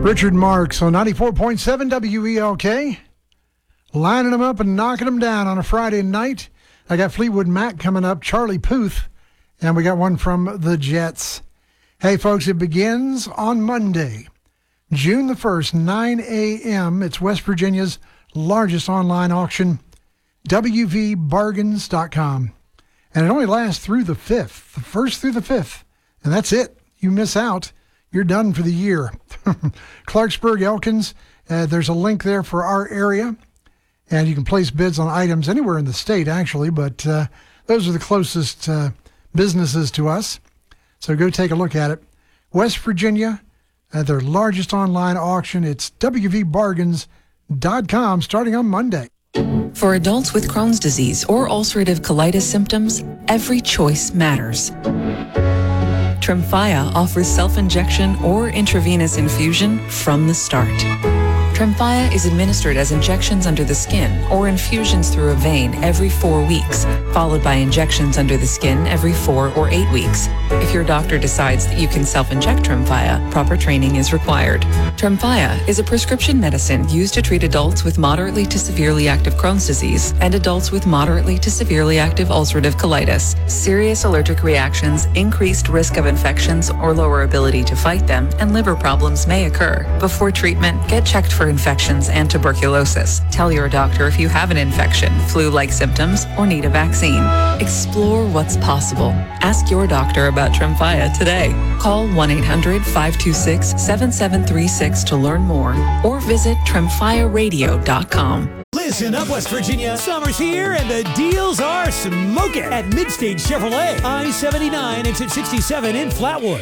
Richard Marks on 94.7 WELK. Lining them up and knocking them down on a Friday night. I got Fleetwood Mac coming up, Charlie Puth, and we got one from the Jets. Hey, folks, it begins on Monday, June the 1st, 9 a.m. It's West Virginia's largest online auction, wvbargains.com. And it only lasts through the 5th, the 1st through the 5th. And that's it. You miss out, you're done for the year. Clarksburg, Elkins, there's a link there for our area. And you can place bids on items anywhere in the state, actually, but those are the closest businesses to us. So go take a look at it. West Virginia, their largest online auction. It's wvbargains.com starting on Monday. For adults with Crohn's disease or ulcerative colitis symptoms, every choice matters. Tremfya offers self-injection or intravenous infusion from the start. Tremfya is administered as injections under the skin or infusions through a vein every 4 weeks, followed by injections under the skin every 4 or 8 weeks. If your doctor decides that you can self-inject Tremfya, proper training is required. Tremfya is a prescription medicine used to treat adults with moderately to severely active Crohn's disease and adults with moderately to severely active ulcerative colitis. Serious allergic reactions, increased risk of infections or lower ability to fight them, and liver problems may occur. Before treatment, get checked for infections and tuberculosis. Tell your doctor if you have an infection, flu-like symptoms, or need a vaccine. Explore what's possible. Ask your doctor about Tremfya today. Call 1-800-526-7736 to learn more or visit tremfyaradio.com. Listen up, West Virginia. Summer's here and the deals are smoking at Midstage Chevrolet. I-79 exit 67 in Flatwood.